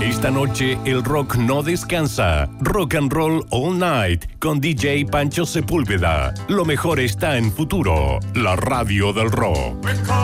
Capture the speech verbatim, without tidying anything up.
Esta noche el rock no descansa. Rock and Roll All Night con D J Pancho Sepúlveda. Lo mejor está en Futuro, la radio del rock.